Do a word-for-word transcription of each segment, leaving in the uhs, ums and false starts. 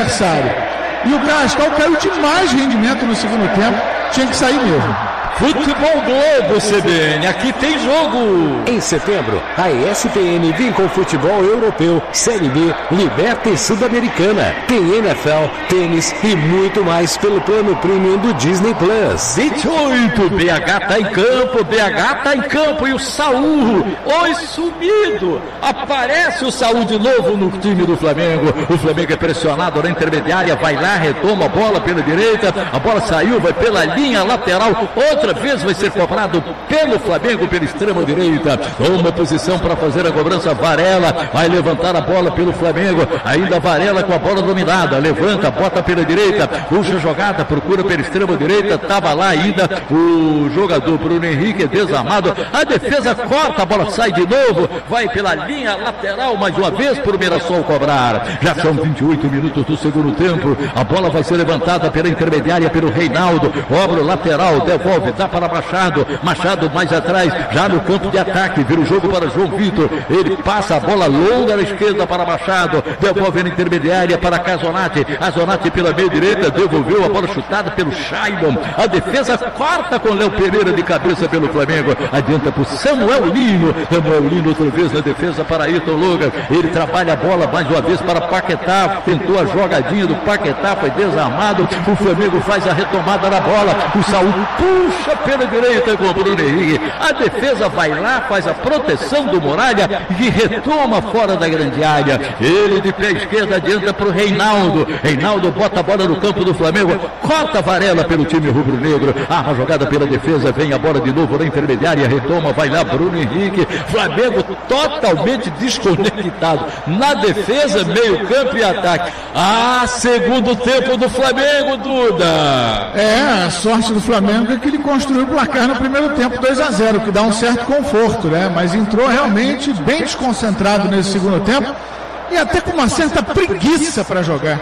adversário. E o Carrascal caiu demais de rendimento no segundo tempo, tinha que sair mesmo. Futebol Globo, C B N, aqui tem jogo. Em setembro, a E S P N vem com futebol europeu, Série B, Liberta e Sul-Americana. Tem N F L, tênis e muito mais pelo plano premium do Disney Plus. vinte e oito, B H tá em campo, B H tá em campo e o Saúl, oi sumido, aparece o Saúl de novo no time do Flamengo. O Flamengo é pressionado na intermediária, vai lá, retoma a bola pela direita, a bola saiu, vai pela linha lateral, outra vez vai ser cobrado pelo Flamengo pela extrema direita. Uma posição para fazer a cobrança, Varela vai levantar a bola pelo Flamengo, ainda Varela com a bola dominada, levanta, bota pela direita, puxa a jogada, procura pela extrema direita, estava lá ainda o jogador Bruno Henrique desarmado, a defesa corta, a bola sai de novo, vai pela linha lateral mais uma vez por Mirassol cobrar. Já são vinte e oito minutos do segundo tempo, a bola vai ser levantada pela intermediária pelo Reinaldo, obra o lateral, devolve, dá para Machado, Machado mais atrás, já no campo de ataque, vira o jogo para João Vitor, ele passa a bola longa na esquerda para Machado, devolve na intermediária para Casonati, Casonati pela meia direita, devolveu a bola chutada pelo Shailon, a defesa corta com Léo Pereira de cabeça pelo Flamengo, adianta para o Samuel Lino, Samuel Lino outra vez na defesa para Ayrton Lucas, ele trabalha a bola mais uma vez para Paquetá, tentou a jogadinha do Paquetá, foi desarmado, o Flamengo faz a retomada na bola, o Saúl puxa pela direita com o Bruno Henrique, a defesa vai lá, faz a proteção do Muralha e retoma fora da grande área, ele de pé esquerdo adianta para o Reinaldo, Reinaldo bota a bola no campo do Flamengo, corta Varela pelo time rubro-negro, arma a jogada pela defesa, vem a bola de novo na intermediária, retoma, vai lá Bruno Henrique, Flamengo totalmente desconectado, na defesa, meio campo e ataque. Ah, segundo tempo do Flamengo, Duda. É, a sorte do Flamengo é que ele construiu o placar no primeiro tempo dois a zero, que dá um certo conforto, né? Mas entrou realmente bem desconcentrado nesse segundo tempo e até com uma certa preguiça para jogar.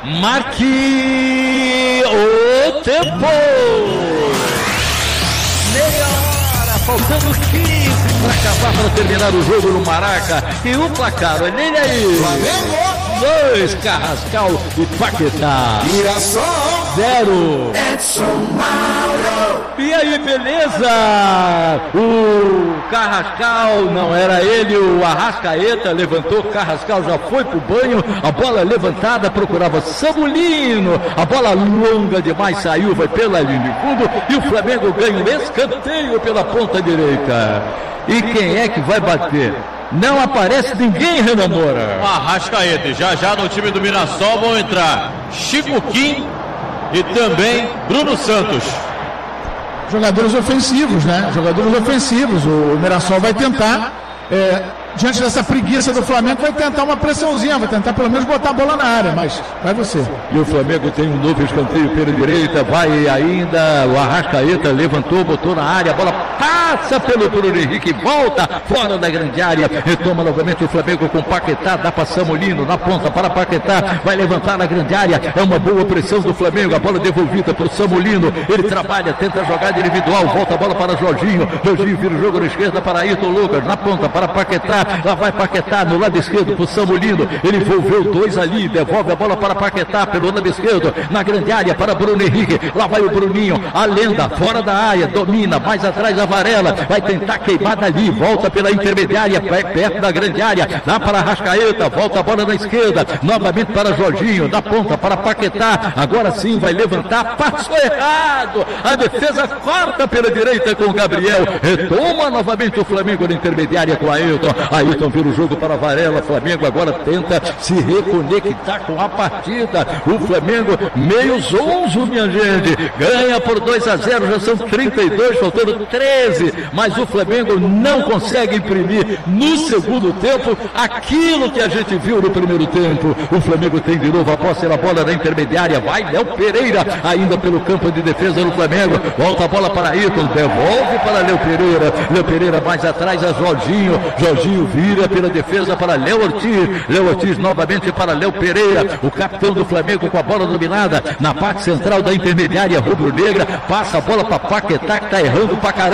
Marque o tempo. Meia hora, faltando quinze para acabar, para terminar o jogo no Maraca. E o placar, olha ele aí. Flamengo dois, Carrascal e Paquetá. Mirassol zero. Edson Mauro. E aí, beleza? O Carrascal, não era ele, o Arrascaeta levantou, Carrascal já foi pro banho, a bola levantada, procurava Samulino, a bola longa demais saiu, vai pela linha de fundo e o Flamengo ganha um escanteio pela ponta direita. E quem é que vai bater? Não aparece ninguém, Renan Moura. O Arrascaeta, já já no time do Mirassol vão entrar Chico Kim e também Bruno Santos. Jogadores ofensivos, né? Jogadores ofensivos. O Mirassol vai tentar, é, diante dessa preguiça do Flamengo, vai tentar uma pressãozinha, vai tentar pelo menos botar a bola na área, mas vai você. E o Flamengo tem um novo escanteio pela direita, vai ainda, o Arrascaeta levantou, botou na área, a bola passa pelo Bruno Henrique, volta fora da grande área, retoma novamente o Flamengo com Paquetá, dá para Samulino, na ponta para Paquetá, vai levantar na grande área, é uma boa pressão do Flamengo, a bola devolvida para o Samulino, ele trabalha, tenta a jogada individual, volta a bola para Jorginho, Jorginho vira o jogo na esquerda para Ayrton Lucas, na ponta para Paquetá, lá vai Paquetá no lado esquerdo para o Samulino, ele envolveu dois ali, devolve a bola para Paquetá pelo lado esquerdo, na grande área para Bruno Henrique, lá vai o Bruninho, a lenda, fora da área, domina, mais atrás a Varela, vai tentar queimar dali, volta pela intermediária, perto da grande área, dá para Arrascaeta, volta a bola na esquerda, novamente para Jorginho, da ponta para Paquetá, agora sim vai levantar, passou errado, a defesa corta pela direita com o Gabriel, retoma novamente o Flamengo na intermediária com a Ayrton, Ayrton vira o jogo para Varela, Flamengo agora tenta se reconectar com a partida, o Flamengo meio zonzo, minha gente, ganha por dois a zero, já são trinta e dois, faltando treze, mas o Flamengo não consegue imprimir no segundo tempo aquilo que a gente viu no primeiro tempo. O Flamengo tem de novo a posse da bola na intermediária, vai Léo Pereira, ainda pelo campo de defesa do Flamengo, volta a bola para Ayrton, devolve para Léo Pereira, Léo Pereira mais atrás a Jorginho, Jorginho vira pela defesa para Léo Ortiz, Léo Ortiz novamente para Léo Pereira, o capitão do Flamengo com a bola dominada na parte central da intermediária rubro-negra, passa a bola para Paquetá que está errando pra caramba,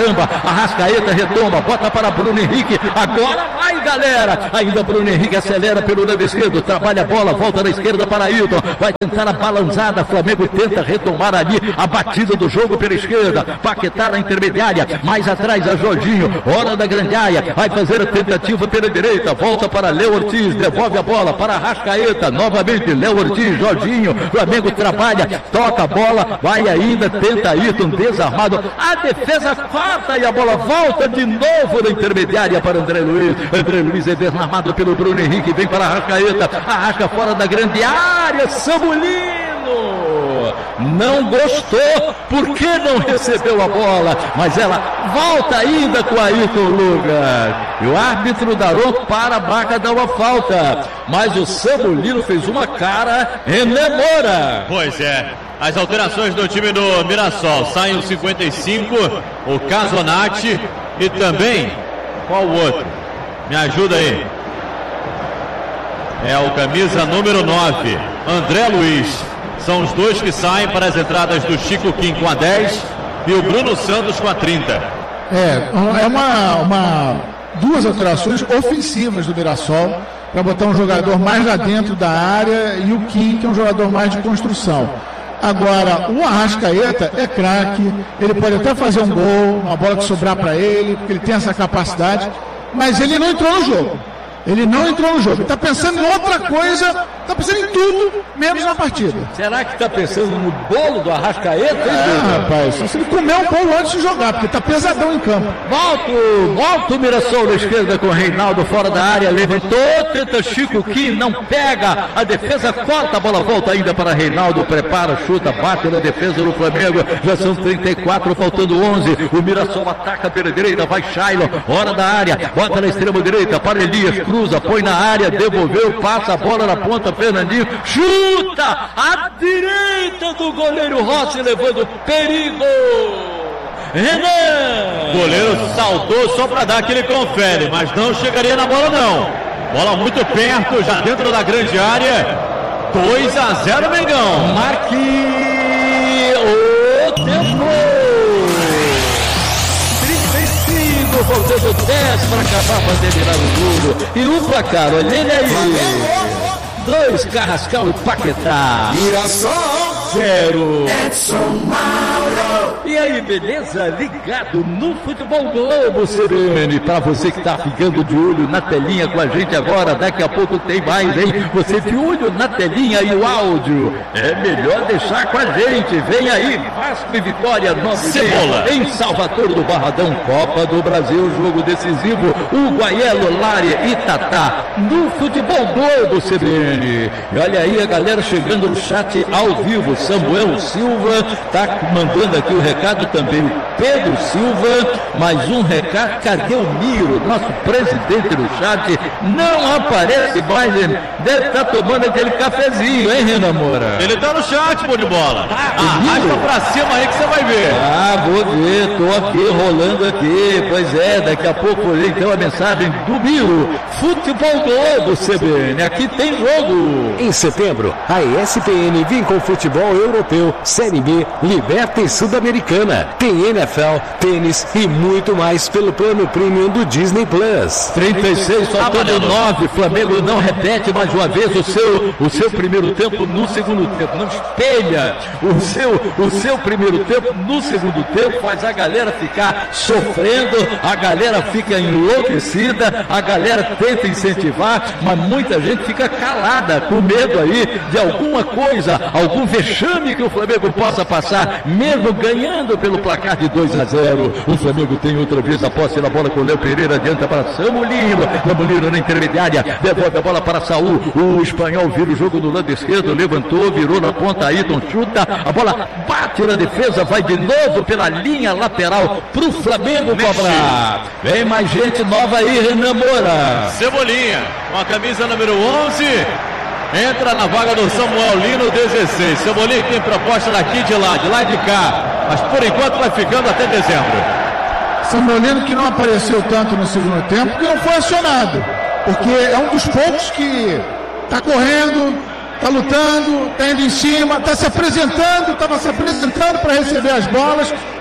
Arrascaeta retoma, bota para Bruno Henrique, agora vai galera, ainda Bruno Henrique acelera pelo lado esquerdo, trabalha a bola, volta na esquerda para Ailton, vai tentar a balançada, Flamengo tenta retomar ali a batida do jogo pela esquerda, Paquetá na intermediária, mais atrás a Jorginho, hora da grande área, vai fazer a tentativa pela direita, volta para Léo Ortiz, devolve a bola para Arrascaeta, novamente Léo Ortiz, Jorginho, Flamengo trabalha, toca a bola, vai ainda, tenta Ailton, desarmado, a defesa corta e a bola volta de novo na intermediária para André Luiz, André Luiz é desarmado pelo Bruno Henrique, vem para Arrascaeta, Arrasca fora da grande área, Samulino não gostou, porque não recebeu a bola, mas ela volta ainda com Ailton Lucas, e o árbitro Daron para a marca, dá uma falta, mas o Samulino fez uma cara enamora. Pois é, as alterações do time do Mirassol, saem os cinquenta e cinco, o Casonati e também, qual o outro? Me ajuda aí. É o camisa número nove, André Luiz. São os dois que saem para as entradas do Chico Kim com a dez e o Bruno Santos com a trinta. É, é uma, uma duas alterações ofensivas do Mirassol para botar um jogador mais lá dentro da área e o Kim, que é um jogador mais de construção. Agora, o Arrascaeta é craque, ele pode até fazer um gol, uma bola que sobrar para ele, porque ele tem essa capacidade, mas ele não entrou no jogo. Ele não entrou no jogo, ele está pensando em outra coisa, está pensando em tudo, menos na partida. Será que está pensando no bolo do Arrascaeta? É, rapaz, só se ele comer um bolo antes de jogar, porque está pesadão em campo. Volta, volta o Mirassol na esquerda com o Reinaldo fora da área, levantou, tenta Chico Kim, não pega, a defesa corta, a bola volta ainda para Reinaldo, prepara, chuta, bate na defesa do Flamengo, já são trinta e quatro, faltando onze, o Mirassol ataca pela direita, vai Shailon, hora da área, bota na extrema direita, para Elias, cruza, põe na área, devolveu, passa a bola na ponta, Fernandinho, chuta à direita do goleiro Rossi, levando perigo. Renan! O goleiro saltou só para dar aquele confere, mas não chegaria na bola não. Bola muito perto, já dentro da grande área. dois a zero Mengão. Marque o tempo. Faltando dez para acabar, fazer virar o jogo. E o placar, olha ele aí. Dois, Carrascal e Paquetá. Mirassol. Zero. Edson Mauro. E aí, beleza? Ligado no Futebol Globo, C B N. Para você que está ficando de olho na telinha com a gente agora, daqui a pouco tem mais, hein? Você de olho na telinha e o áudio. É melhor deixar com a gente. Vem aí, Vasco e Vitória nove Cebola. em Salvador do Barradão, Copa do Brasil, jogo decisivo. Uguaielo, Lari e Tatá no Futebol Globo, C B N. E olha aí a galera chegando no chat ao vivo. Samuel Silva está mandando aqui o recado também. O Pedro Silva, mais um recado. Cadê o Miro, nosso presidente no chat? Não aparece mais. Deve estar tá tomando aquele cafezinho, hein, Renan Moura? Ele está no chat, pô de bola. Ah, arrasta pra cima aí que você vai ver. Ah, vou ver, tô aqui rolando aqui. Pois é, daqui a pouco então a mensagem do Miro. Futebol Globo, C B N. Aqui tem jogo. Em setembro, a E S P N vem com futebol europeu, Série B, Liberta e Sul-Americana. Tem N F L, tênis e muito mais pelo plano premium do Disney Plus. trinta e seis, faltando nove. Flamengo não repete mais uma vez o seu, o seu primeiro tempo no segundo tempo. Não espelha o seu, o seu primeiro tempo no segundo tempo. Faz a galera ficar sofrendo, a galera fica enlouquecida, a galera tenta incentivar, mas muita gente fica calada, com medo aí de alguma coisa, algum vexame que o Flamengo possa passar, mesmo ganhando pelo placar de dois a zero. O Flamengo tem outra vez a posse da bola com o Léo Pereira, adianta para Samulino, Samulino na intermediária, devolve a bola para Saúl, o espanhol vira o jogo do lado esquerdo, levantou, virou na ponta, Ailton chuta, a bola bate na defesa, vai de novo pela linha lateral pro Flamengo cobrar. Vem mais gente nova aí, Renan Moura. Cebolinha, com a camisa número onze. Entra na vaga do Samuel Lino, dezesseis. Cebolinha tem proposta daqui de lá, de lá e de cá. Mas por enquanto vai ficando até dezembro. Samuel Lino que não apareceu tanto no segundo tempo, porque não foi acionado. Porque é um dos poucos que está correndo, está lutando, está indo em cima, está se apresentando, estava se apresentando para receber as bolas,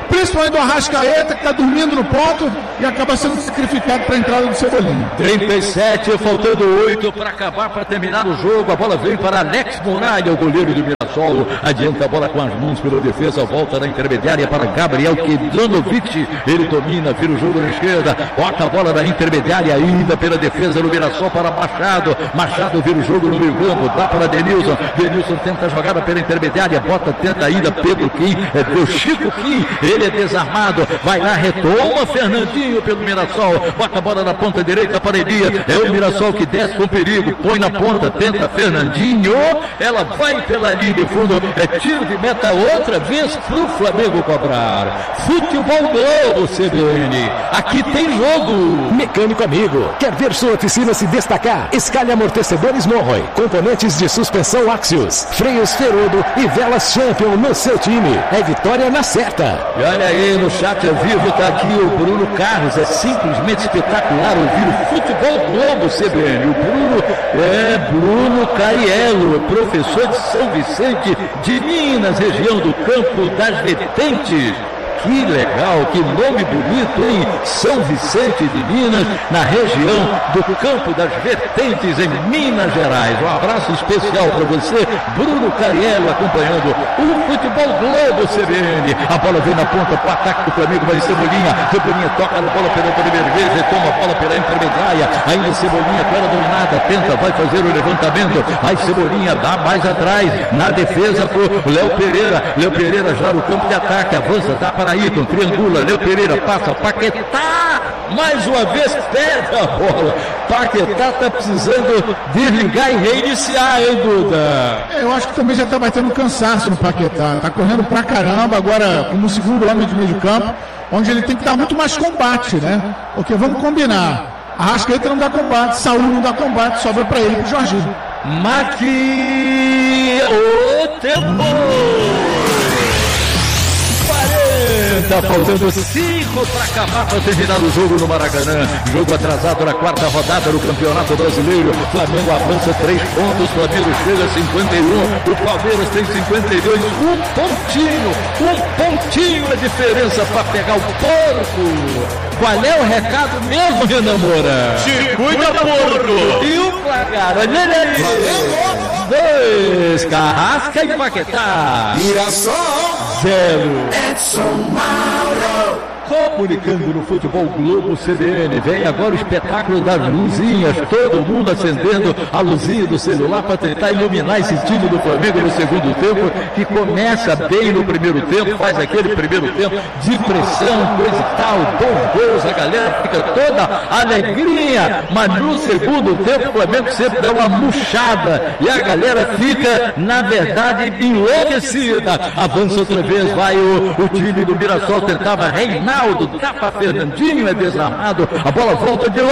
principalmente do Arrascaeta, que está dormindo no ponto e acaba sendo sacrificado para a entrada do Cebolinha. trinta e sete, faltando oito para acabar, para terminar o jogo. A bola vem para Alex Muralha, o goleiro do Mirassol. Adianta a bola com as mãos pela defesa, volta na intermediária para Gabriel Kedanovic. Ele domina, vira o jogo na esquerda, bota a bola na intermediária ainda pela defesa do Mirassol para Machado. Machado vira o jogo no meio campo, dá para Denilson. Denilson tenta a jogada pela intermediária, bota, tenta ainda Pedro Kim, é do Chico Kim, ele é desarmado, vai lá, retoma Fernandinho pelo Mirassol, bota a bola na ponta direita para Elias, é o Mirassol que desce com perigo, põe na ponta, tenta Fernandinho, ela vai pela linha de fundo, é tiro de meta outra vez pro Flamengo cobrar. Futebol Globo, C B N, aqui tem jogo. Mecânico amigo, quer ver sua oficina se destacar? Escalhe amortecedores Monroy, componentes de suspensão Axios, freios Ferodo e velas Champion no seu time. É vitória na certa. E olha aí, no chat ao vivo tá aqui o Bruno Carlos, é simplesmente espetacular ouvir o Futebol Globo, C B N. O Bruno é Bruno Cariello, professor de São Vicente de Minas, região do Campo das Vertentes. Que legal, que nome bonito, hein? São Vicente de Minas, na região do Campo das Vertentes, em Minas Gerais. Um abraço especial para você, Bruno Cariello, acompanhando o Futebol Globo, C B N. A bola vem na ponta para o ataque do Flamengo, vai Cebolinha. Cebolinha toca na bola pela primeira vez, retoma a bola pela intermediária. Ainda Cebolinha, pela dominada, tenta, vai fazer o levantamento. Aí Cebolinha dá mais atrás, na defesa por Léo Pereira. Léo Pereira já no campo de ataque, avança, dá para Ayrton, triangula, Léo Pereira passa, Paquetá, mais uma vez perde a bola. Paquetá está precisando desligar e reiniciar, hein, Duda? É, eu acho que também já está batendo cansaço no Paquetá, está correndo pra caramba, agora como segundo homem de meio de campo, onde ele tem que dar muito mais combate, né? Porque vamos combinar, Arrascaeta não dá combate, Saúl não dá combate, sobra para ele, pro Jorginho. Maqui o tempo! Tá faltando cinco para acabar, para terminar o jogo no Maracanã. Jogo atrasado na quarta rodada do Campeonato Brasileiro. Flamengo avança três pontos, Flamengo chega a cinquenta e um, o Palmeiras tem cinquenta e dois, um pontinho, um pontinho a diferença para pegar o porco. Qual é o recado mesmo, Renan Moura? Se cuida, porco! E o placar, olha aí! Dois, Carrasca e Paquetá. Mirassol. Zero. Edson Mauro. Comunicando no Futebol Globo C B N, vem agora o espetáculo das luzinhas, todo mundo acendendo a luzinha do celular para tentar iluminar esse time do Flamengo no segundo tempo, que começa bem no primeiro tempo, faz aquele primeiro tempo de pressão, coisa e tal, dois gols, a galera fica toda alegria, mas no segundo tempo o Flamengo sempre dá uma murchada e a galera fica, na verdade, enlouquecida. Avança outra vez, vai o, o time do Mirassol, tentava reinar. Tapa Fernandinho, é desarmado, a bola volta de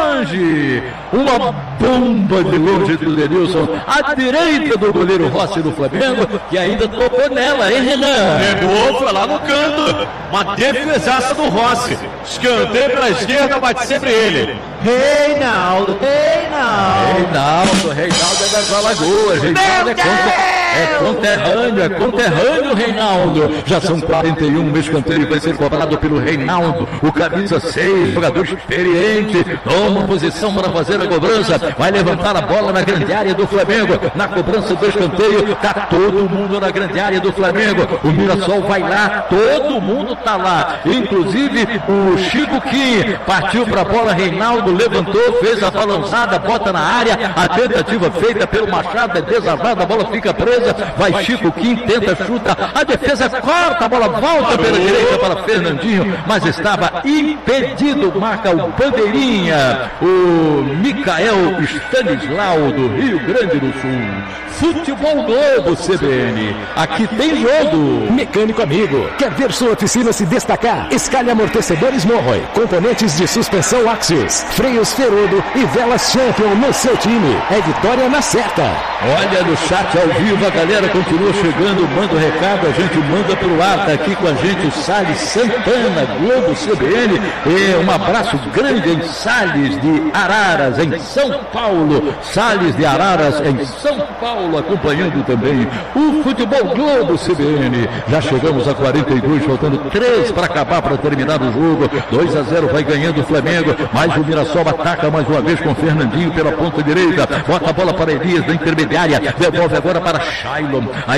longe, uma bomba de longe do Denilson, à direita do goleiro Rossi do Flamengo, que ainda tocou nela, hein, Renan? Pegou, foi lá no canto, uma defesaça do Rossi, escanteio pela esquerda, bate sempre ele. Reinaldo, Reinaldo, Reinaldo, Reinaldo é das Alagoas, Reinaldo é contra... É conterrâneo, é conterrâneo, Reinaldo. Já são quarenta e um, o escanteio vai ser cobrado pelo Reinaldo, o camisa seis, jogador experiente, toma posição para fazer a cobrança, vai levantar a bola na grande área do Flamengo, na cobrança do escanteio, tá todo mundo na grande área do Flamengo, o Mirassol vai lá, todo mundo tá lá, inclusive o Chico Kim, partiu para a bola, Reinaldo levantou, fez a balançada, bota na área, a tentativa feita pelo Machado é desarmada, a bola fica presa. Vai Chico Kim, tenta, chuta, a defesa corta, a bola volta pela direita para Fernandinho, mas estava impedido, marca o bandeirinha, o Micael Stanislau do Rio Grande do Sul. Futebol Globo C B N, aqui tem jogo. Mecânico amigo, quer ver sua oficina se destacar? Escalhe amortecedores Monroy, componentes de suspensão Axios, freios Ferodo e velas Champion no seu time. É vitória na certa. Olha no chat ao vivo a galera continua chegando, manda o recado, a gente manda pro ar, tá aqui com a gente o Salles Santana, Globo C B N, e um abraço grande em Salles de Araras, em São Paulo, Salles de Araras, em São Paulo, acompanhando também o Futebol Globo C B N. Já chegamos a quarenta e dois, faltando três para acabar, para terminar o jogo. dois a zero vai ganhando o Flamengo, mas o Mirassol ataca mais uma vez com Fernandinho pela ponta direita, bota a bola para Elias na intermediária, devolve agora para Shailon, aí